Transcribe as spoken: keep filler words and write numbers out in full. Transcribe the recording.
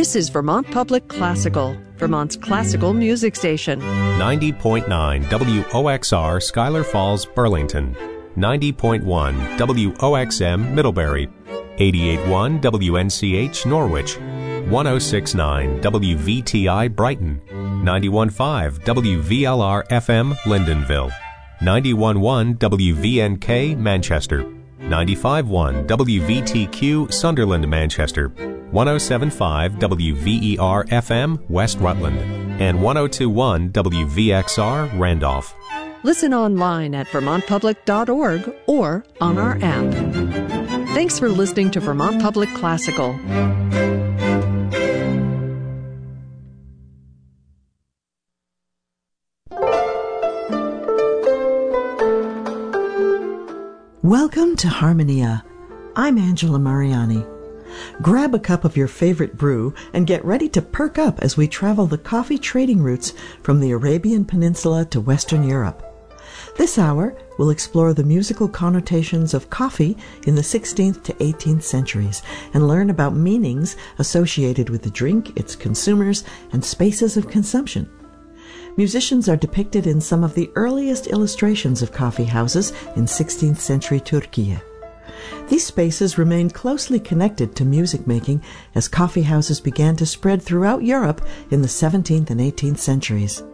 This is Vermont Public Classical, Vermont's classical music station. ninety point nine W O X R Schuyler Falls, Burlington. ninety point one W O X M Middlebury. eighty-eight point one W N C H Norwich. one oh six point nine W V T I Brighton. ninety-one point five W V L R F M Lyndonville. ninety-one point one W V N K Manchester. ninety-five point one W V T Q Sunderland, Manchester. one oh seven point five W V E R F M West Rutland. And one oh two point one W V X R Randolph. Listen online at vermont public dot org or on our app. Thanks for listening to Vermont Public Classical. Welcome to Harmonia. I'm Angela Mariani. Grab a cup of your favorite brew and get ready to perk up as we travel the coffee trading routes from the Arabian Peninsula to Western Europe. This hour, we'll explore the musical connotations of coffee in the sixteenth to eighteenth centuries and learn about meanings associated with the drink, its consumers, and spaces of consumption. Musicians are depicted in some of the earliest illustrations of coffee houses in sixteenth century Turkey. These spaces remained closely connected to music making as coffee houses began to spread throughout Europe in the seventeenth and eighteenth centuries.